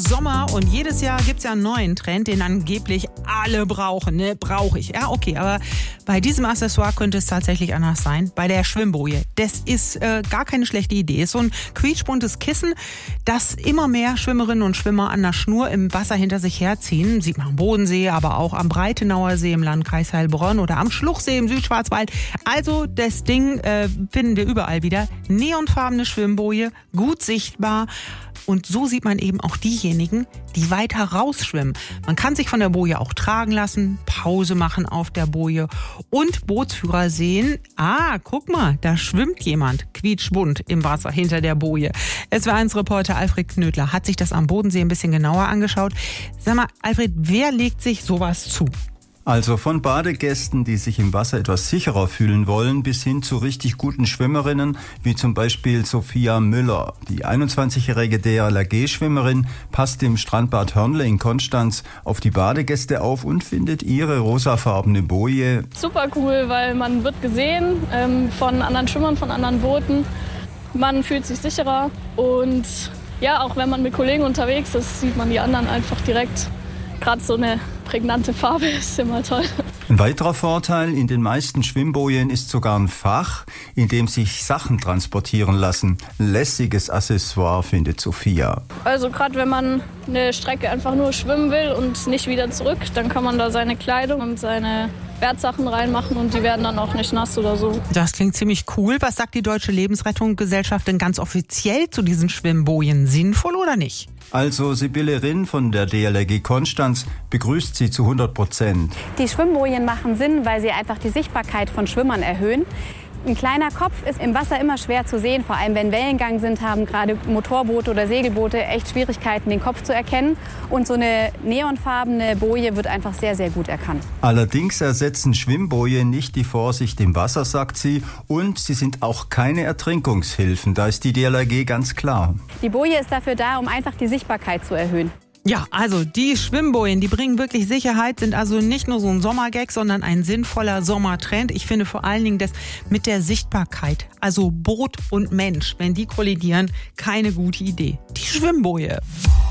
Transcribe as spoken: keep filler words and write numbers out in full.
Sommer und jedes Jahr gibt es ja einen neuen Trend, den angeblich alle brauchen. Ne, brauche ich. Ja, okay, aber bei diesem Accessoire könnte es tatsächlich anders sein. Bei der Schwimmboje. Das ist äh, gar keine schlechte Idee. Ist so ein quietschbuntes Kissen, das immer mehr Schwimmerinnen und Schwimmer an der Schnur im Wasser hinter sich herziehen. Sieht man am Bodensee, aber auch am Breitenauer See im Landkreis Heilbronn oder am Schluchsee im Südschwarzwald. Also das Ding äh, finden wir überall wieder. Neonfarbene Schwimmboje, gut sichtbar. Und so sieht man eben auch diejenigen, die weiter rausschwimmen. Man kann sich von der Boje auch tragen lassen, Pause machen auf der Boje und Bootsführer sehen, ah, guck mal, da schwimmt jemand, quietschbunt im Wasser hinter der Boje. S W eins Reporter Alfred Knödler hat sich das am Bodensee ein bisschen genauer angeschaut. Sag mal, Alfred, wer legt sich sowas zu? Also von Badegästen, die sich im Wasser etwas sicherer fühlen wollen, bis hin zu richtig guten Schwimmerinnen, wie zum Beispiel Sophia Müller. Die einundzwanzigjährige D L R G-Schwimmerin passt im Strandbad Hörnle in Konstanz auf die Badegäste auf und findet ihre rosafarbene Boje super cool, weil man wird gesehen ähm, von anderen Schwimmern, von anderen Booten. Man fühlt sich sicherer und ja, auch wenn man mit Kollegen unterwegs ist, sieht man die anderen einfach direkt. Gerade so eine prägnante Farbe ist immer toll. Ein weiterer Vorteil, in den meisten Schwimmbojen ist sogar ein Fach, in dem sich Sachen transportieren lassen. Lässiges Accessoire, findet Sophia. Also gerade wenn man eine Strecke einfach nur schwimmen will und nicht wieder zurück, dann kann man da seine Kleidung und seine Wertsachen reinmachen und die werden dann auch nicht nass oder so. Das klingt ziemlich cool. Was sagt die Deutsche Lebensrettungsgesellschaft denn ganz offiziell zu diesen Schwimmbojen? Sinnvoll oder nicht? Also Sibylle Rinn von der D L R G Konstanz begrüßt sie zu hundert Prozent. Die Schwimmbojen machen Sinn, weil sie einfach die Sichtbarkeit von Schwimmern erhöhen. Ein kleiner Kopf ist im Wasser immer schwer zu sehen, vor allem wenn Wellengang sind, haben gerade Motorboote oder Segelboote echt Schwierigkeiten, den Kopf zu erkennen. Und so eine neonfarbene Boje wird einfach sehr, sehr gut erkannt. Allerdings ersetzen Schwimmbojen nicht die Vorsicht im Wasser, sagt sie. Und sie sind auch keine Ertrinkungshilfen. Da ist die D L R G ganz klar. Die Boje ist dafür da, um einfach die Sichtbarkeit zu erhöhen. Ja, also die Schwimmbojen, die bringen wirklich Sicherheit, sind also nicht nur so ein Sommergag, sondern ein sinnvoller Sommertrend. Ich finde vor allen Dingen das mit der Sichtbarkeit, also Boot und Mensch, wenn die kollidieren, keine gute Idee. Die Schwimmboje.